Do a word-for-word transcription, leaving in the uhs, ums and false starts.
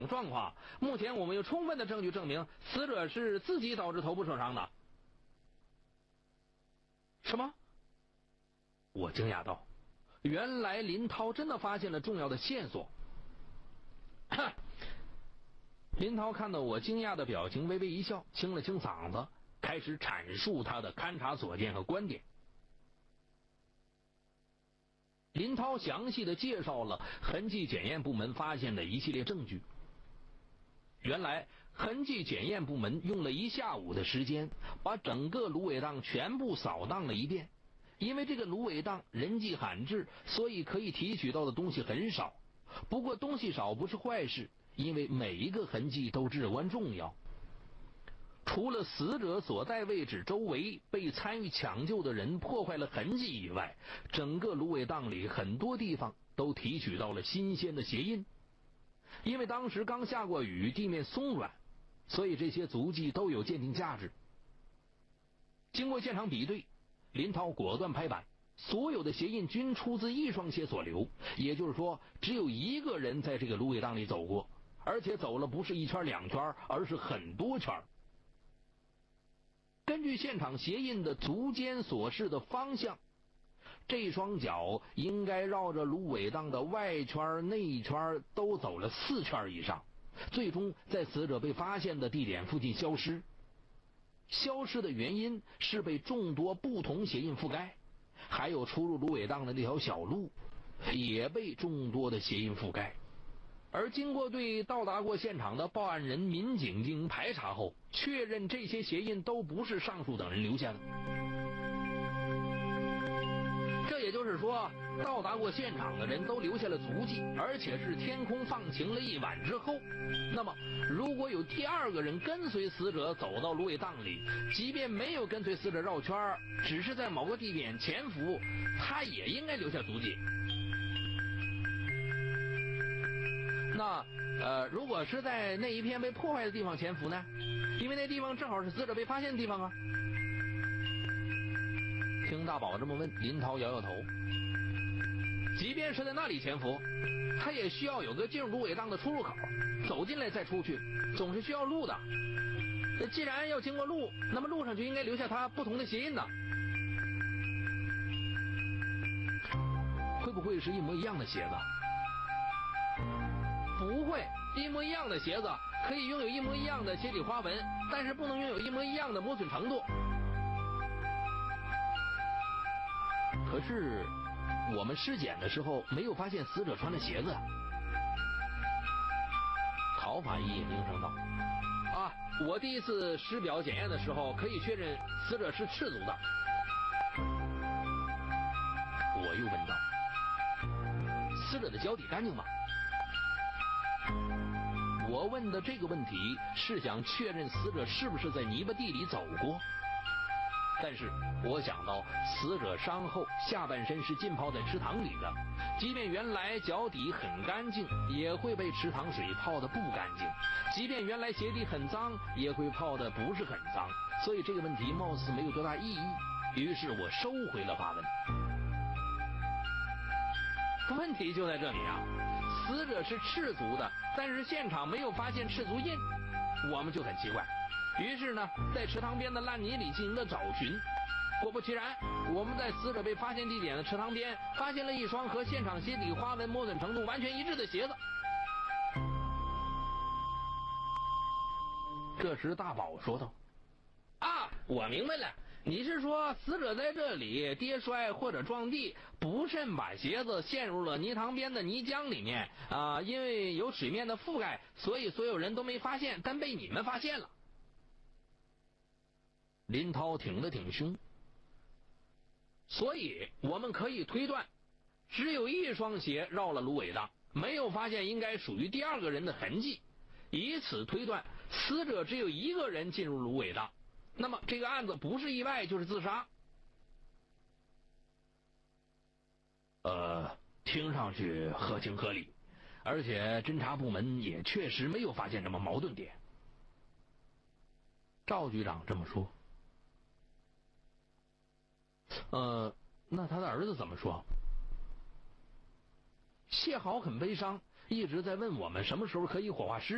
状况，目前我们有充分的证据证明死者是自己导致头部受伤的。什么？我惊讶道，原来林涛真的发现了重要的线索。林涛看到我惊讶的表情，微微一笑，清了清嗓子，开始阐述他的勘查所见和观点。林涛详细的介绍了痕迹检验部门发现的一系列证据。原来痕迹检验部门用了一下午的时间，把整个芦苇荡全部扫荡了一遍。因为这个芦苇荡人迹罕至，所以可以提取到的东西很少。不过东西少不是坏事，因为每一个痕迹都至关重要。除了死者所在位置周围被参与抢救的人破坏了痕迹以外，整个芦苇荡里很多地方都提取到了新鲜的鞋印。因为当时刚下过雨，地面松软，所以这些足迹都有鉴定价值。经过现场比对，林涛果断拍板，所有的鞋印均出自一双鞋所留，也就是说只有一个人在这个芦苇荡里走过，而且走了不是一圈两圈，而是很多圈。根据现场鞋印的足尖所示的方向，这双脚应该绕着芦苇荡的外圈内圈都走了四圈以上，最终在死者被发现的地点附近消失。消失的原因是被众多不同鞋印覆盖，还有出入芦苇荡的那条小路也被众多的鞋印覆盖。而经过对到达过现场的报案人民警进行排查后，确认这些鞋印都不是上述等人留下的。这也就是说，到达过现场的人都留下了足迹，而且是天空放晴了一晚之后。那么如果有第二个人跟随死者走到芦苇荡里，即便没有跟随死者绕圈，只是在某个地点潜伏，他也应该留下足迹。那呃，如果是在那一片被破坏的地方潜伏呢？因为那地方正好是死者被发现的地方啊。听大宝这么问，林涛摇摇头。即便是在那里潜伏，他也需要有个进入芦苇荡的出入口，走进来再出去，总是需要路的。既然要经过路，那么路上就应该留下他不同的鞋印的。会不会是一模一样的鞋子？不会，一模一样的鞋子可以拥有一模一样的鞋底花纹，但是不能拥有一模一样的磨损程度。可是我们尸检的时候没有发现死者穿的鞋子。陶法医也应声道：啊，我第一次尸表检验的时候可以确认死者是赤足的。我又问道：死者的脚底干净吗？我问的这个问题是想确认死者是不是在泥巴地里走过，但是我想到死者伤后下半身是浸泡在池塘里的，即便原来脚底很干净，也会被池塘水泡得不干净，即便原来鞋底很脏，也会泡得不是很脏，所以这个问题貌似没有多大意义。于是我收回了发问。问题就在这里啊，死者是赤足的，但是现场没有发现赤足印，我们就很奇怪。于是呢，在池塘边的烂泥里进行了找寻。果不其然，我们在死者被发现地点的池塘边发现了一双和现场鞋底花纹磨损程度完全一致的鞋子。这时大宝说道：啊，我明白了，你是说死者在这里跌摔或者撞地，不慎把鞋子陷入了泥塘边的泥浆里面啊、呃，因为有水面的覆盖，所以所有人都没发现，但被你们发现了。林涛挺得挺凶，所以我们可以推断，只有一双鞋绕了芦苇荡，没有发现应该属于第二个人的痕迹，以此推断死者只有一个人进入芦苇荡，那么这个案子不是意外就是自杀。呃，听上去合情合理，而且侦查部门也确实没有发现什么矛盾点。赵局长这么说。呃，那他的儿子怎么说？谢豪很悲伤，一直在问我们什么时候可以火化尸